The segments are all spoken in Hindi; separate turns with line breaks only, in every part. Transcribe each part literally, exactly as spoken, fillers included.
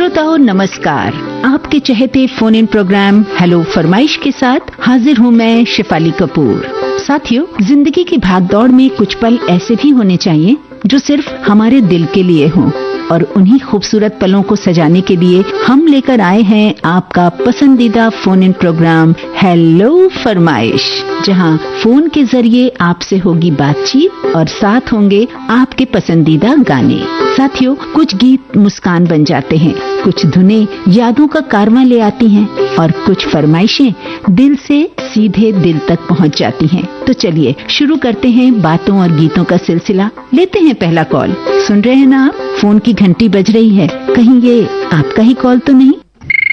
श्रोताओं नमस्कार, आपके चहेते फोन इन प्रोग्राम हेलो फरमाइश के साथ हाजिर हूँ मैं शिफाली कपूर। साथियों, जिंदगी की भागदौड़ में कुछ पल ऐसे भी होने चाहिए जो सिर्फ हमारे दिल के लिए हों, और उन्हीं खूबसूरत पलों को सजाने के लिए हम लेकर आए हैं आपका पसंदीदा फोन इन प्रोग्राम हेलो फरमाइश, जहां फोन के जरिए आपसे होगी बातचीत और साथ होंगे आपके पसंदीदा गाने। साथियों, कुछ गीत मुस्कान बन जाते हैं, कुछ धुनें यादों का कारवां ले आती हैं और कुछ फरमाइशें दिल से सीधे दिल तक पहुंच जाती हैं। तो चलिए शुरू करते हैं बातों और गीतों का सिलसिला। लेते हैं पहला कॉल। सुन रहे हैं ना आप, फोन की घंटी बज रही है, कहीं ये आपका ही कॉल तो नहीं?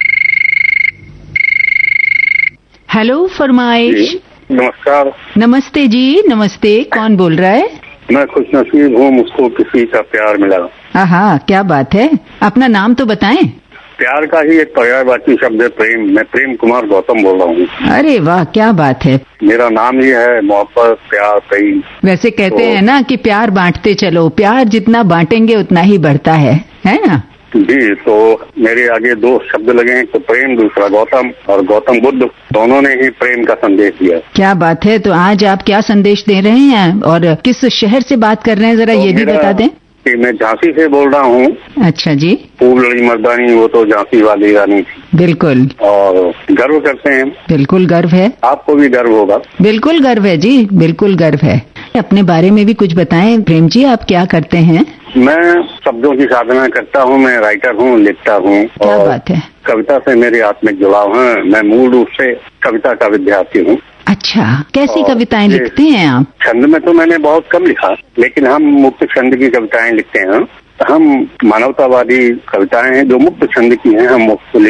हेलो फरमाइश।
नमस्कार।
नमस्ते जी, नमस्ते। कौन बोल रहा है?
मैं खुशनसीब हूँ, मुझको किसी का प्यार मिला।
आहा, क्या बात है, अपना नाम तो बताएं।
प्यार का ही एक पर्यायवाची शब्द है प्रेम। मैं प्रेम कुमार गौतम बोल रहा हूँ।
अरे वाह, क्या बात है।
मेरा नाम ही है मोहब्बत, प्यार, प्रेम।
वैसे कहते
तो,
हैं ना कि प्यार बांटते चलो, प्यार जितना बांटेंगे उतना ही बढ़ता है, है ना?
जी, तो मेरे आगे दो शब्द लगे हैं, तो प्रेम, दूसरा गौतम, और गौतम बुद्ध दोनों ने ही प्रेम का संदेश दिया।
क्या बात है। तो आज आप क्या संदेश दे रहे हैं और किस शहर से बात कर रहे हैं, जरा तो ये भी बता दें।
कि मैं झांसी से बोल रहा हूँ।
अच्छा जी।
खूब लड़ी मर्दानी, वो तो झांसी वाली रानी थी।
बिल्कुल।
और गर्व करते हैं।
बिल्कुल गर्व है।
आपको भी गर्व होगा।
बिल्कुल गर्व है जी, बिल्कुल गर्व है। अपने बारे में भी कुछ बताएं प्रेम जी, आप क्या करते हैं?
मैं शब्दों की साधना करता हूँ, मैं राइटर हूँ, लिखता हूँ।
क्या बात है।
कविता से मेरे आत्मिक जुड़ाव है। मैं मूल रूप से कविता का विद्यार्थी हूँ।
अच्छा, कैसी कविताएं लिखते हैं आप?
छंद में तो मैंने बहुत कम लिखा, लेकिन हम मुक्त छंद की कविताएं लिखते हैं। हम मानवतावादी कविताएं हैं जो मुक्त छंद की हैं, हम मुक्त